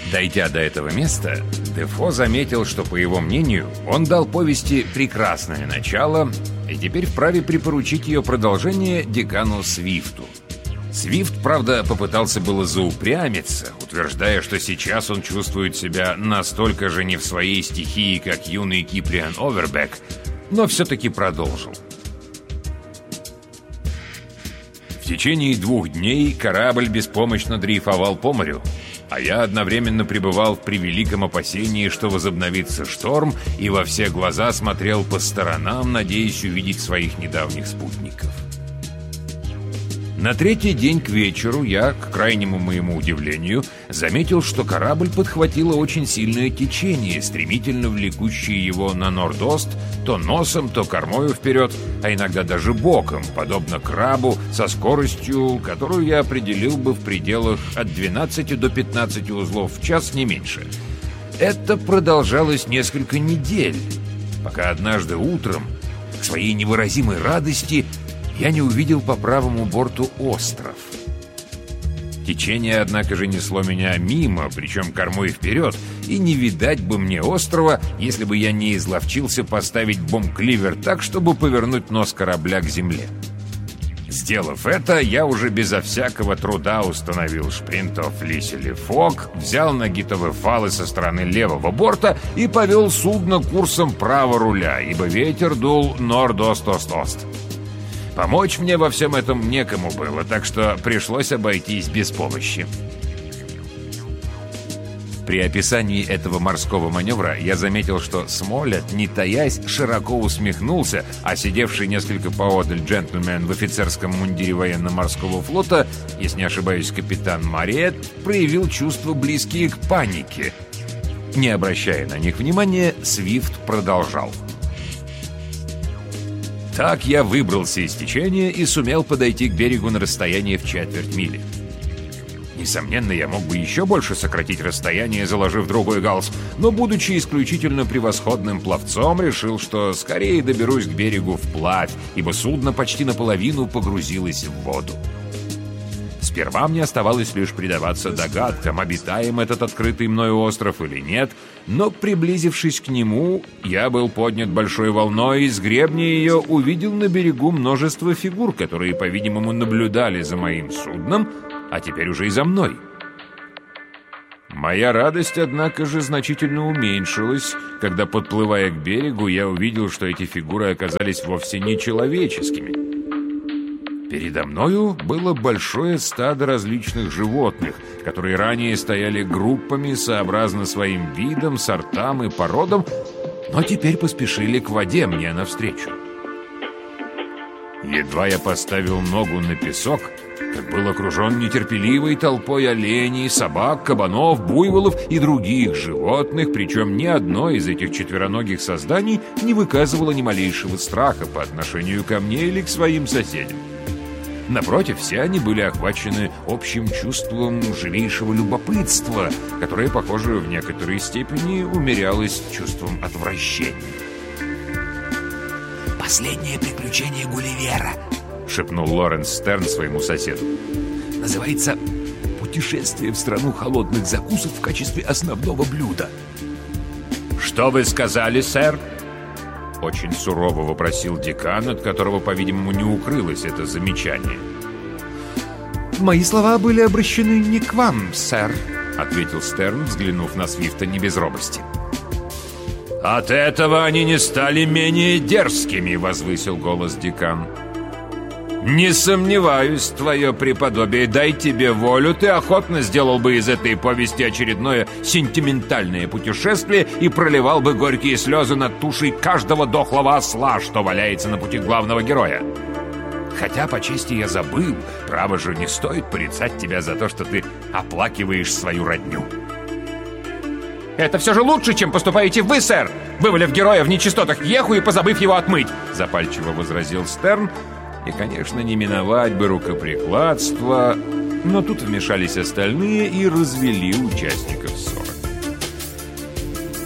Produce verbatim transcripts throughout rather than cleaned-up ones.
Дойдя до этого места, Дефо заметил, что, по его мнению, он дал повести прекрасное начало и теперь вправе припоручить ее продолжение декану Свифту. Свифт, правда, попытался было заупрямиться, утверждая, что сейчас он чувствует себя настолько же не в своей стихии, как юный Киприан Овербек, но все-таки продолжил. В течение двух дней корабль беспомощно дрейфовал по морю, а я одновременно пребывал в превеликом опасении, что возобновится шторм, и во все глаза смотрел по сторонам, надеясь увидеть своих недавних спутников. На третий день к вечеру я, к крайнему моему удивлению, заметил, что корабль подхватило очень сильное течение, стремительно влекущее его на норд-ост, то носом, то кормою вперед, а иногда даже боком, подобно крабу, со скоростью, которую я определил бы в пределах от двенадцати до пятнадцати узлов в час, не меньше. Это продолжалось несколько недель, пока однажды утром, к своей невыразимой радости, я не увидел по правому борту остров. Течение, однако же, несло меня мимо, причем кормой вперед, и не видать бы мне острова, если бы я не изловчился поставить бомб-кливер так, чтобы повернуть нос корабля к земле. Сделав это, я уже безо всякого труда установил шпринтов лисели фок, взял нагитовые фалы со стороны левого борта и повел судно курсом право руля, ибо ветер дул норд-ост-ост-ост. Помочь мне во всем этом некому было, так что пришлось обойтись без помощи. При описании этого морского маневра я заметил, что Смолет, не таясь, широко усмехнулся, а сидевший несколько поодаль джентльмен в офицерском мундире военно-морского флота, если не ошибаюсь, капитан Мариет, проявил чувства, близкие к панике. Не обращая на них внимания, Свифт продолжал. Так я выбрался из течения и сумел подойти к берегу на расстояние в четверть мили. Несомненно, я мог бы еще больше сократить расстояние, заложив другой галс, но, будучи исключительно превосходным пловцом, решил, что скорее доберусь к берегу вплавь, ибо судно почти наполовину погрузилось в воду. Сперва мне оставалось лишь предаваться догадкам, обитаем этот открытый мною остров или нет, но, приблизившись к нему, я был поднят большой волной и с гребня ее увидел на берегу множество фигур, которые, по-видимому, наблюдали за моим судном, а теперь уже и за мной. Моя радость, однако же, значительно уменьшилась, когда, подплывая к берегу, я увидел, что эти фигуры оказались вовсе не человеческими. Передо мною было большое стадо различных животных, которые ранее стояли группами сообразно своим видам, сортам и породам, но теперь поспешили к воде мне навстречу. Едва я поставил ногу на песок, как был окружен нетерпеливой толпой оленей, собак, кабанов, буйволов и других животных, причем ни одно из этих четвероногих созданий не выказывало ни малейшего страха по отношению ко мне или к своим соседям. Напротив, все они были охвачены общим чувством живейшего любопытства, которое, похоже, в некоторой степени умерялось чувством отвращения. «Последнее приключение Гулливера», — шепнул Лоренс Стерн своему соседу. «Называется «Путешествие в страну холодных закусок в качестве основного блюда». «Что вы сказали, сэр?» Очень сурово вопросил декан, от которого, по-видимому, не укрылось это замечание. «Мои слова были обращены не к вам, сэр», — ответил Стерн, взглянув на Свифта не без робости. «От этого они не стали менее дерзкими», — возвысил голос декан. «Не сомневаюсь, твое преподобие, дай тебе волю, ты охотно сделал бы из этой повести очередное сентиментальное путешествие и проливал бы горькие слезы над тушей каждого дохлого осла, что валяется на пути главного героя. Хотя, по чести, я забыл, право же, не стоит порицать тебя за то, что ты оплакиваешь свою родню». «Это все же лучше, чем поступаете вы, сэр, вывалив героя в нечистотах Еху и позабыв его отмыть», — запальчиво возразил Стерн. И, конечно, не миновать бы рукоприкладства, но тут вмешались остальные и развели участников ссоры.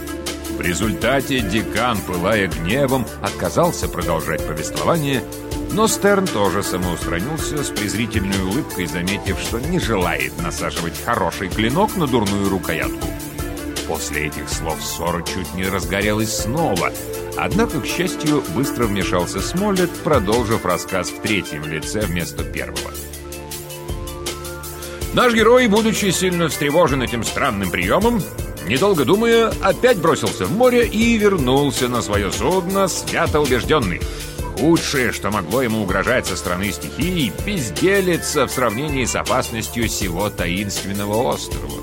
В результате декан, пылая гневом, отказался продолжать повествование Но Стерн тоже самоустранился с презрительной улыбкой, заметив, что не желает насаживать хороший клинок на дурную рукоятку. После этих слов ссора чуть не разгорелась снова, однако, к счастью, быстро вмешался Смоллет, продолжив рассказ в третьем лице вместо первого. Наш герой, будучи сильно встревожен этим странным приемом, недолго думая, опять бросился в море и вернулся на свое судно, свято убежденный. Худшее, что могло ему угрожать со стороны стихий, безделица в сравнении с опасностью сего таинственного острова.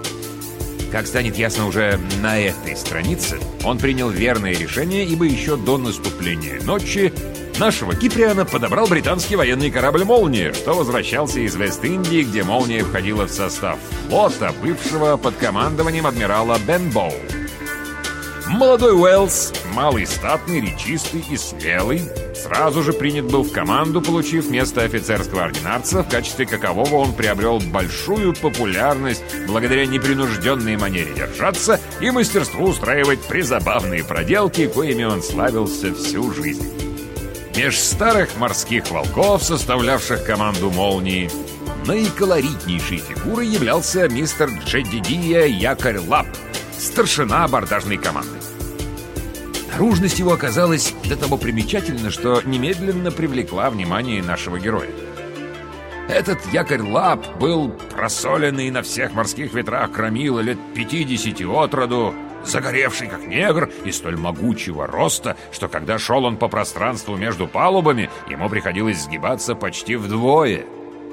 Как станет ясно уже на этой странице, он принял верное решение, ибо еще до наступления ночи нашего Киприана подобрал британский военный корабль «Молния», что возвращался из Вест-Индии, где «Молния» входила в состав флота, бывшего под командованием адмирала Бенбоу. Молодой Уэллс, малый статный, речистый и смелый, сразу же принят был в команду, получив место офицерского ординарца, в качестве какового он приобрел большую популярность благодаря непринужденной манере держаться и мастерству устраивать призабавные проделки, коими он славился всю жизнь. Меж старых морских волков, составлявших команду «Молнии», наиколоритнейшей фигурой являлся мистер Джедидия Якорь-Лап, старшина абордажной команды. Наружность его оказалась до того примечательна, что немедленно привлекла внимание нашего героя. Этот Якорь-Лап был просоленный на всех морских ветрах громила лет пятидесяти от роду, загоревший как негр и столь могучего роста, что когда шел он по пространству между палубами, ему приходилось сгибаться почти вдвое.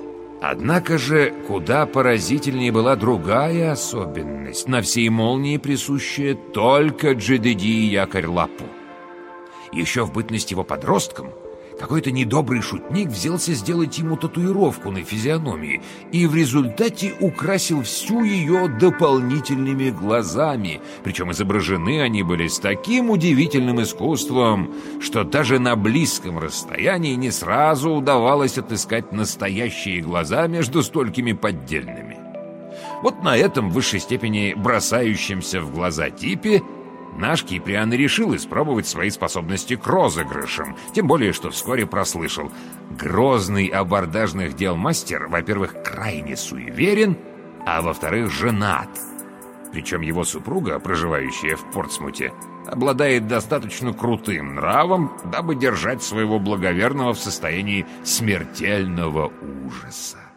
Однако же куда поразительнее была другая особенность, на всей «Молнии» присущая только Джедидии Якорь-Лапу. Еще в бытность его подростком какой-то недобрый шутник взялся сделать ему татуировку на физиономии и в результате украсил всю ее дополнительными глазами, причем изображены они были с таким удивительным искусством, что даже на близком расстоянии не сразу удавалось отыскать настоящие глаза между столькими поддельными. Вот на этом в высшей степени бросающемся в глаза типе наш Киприан и решил испробовать свои способности к розыгрышам, тем более, что вскоре прослышал: грозный абордажных дел мастер, во-первых, крайне суеверен, а во-вторых, женат. Причем его супруга, проживающая в Портсмуте, обладает достаточно крутым нравом, дабы держать своего благоверного в состоянии смертельного ужаса.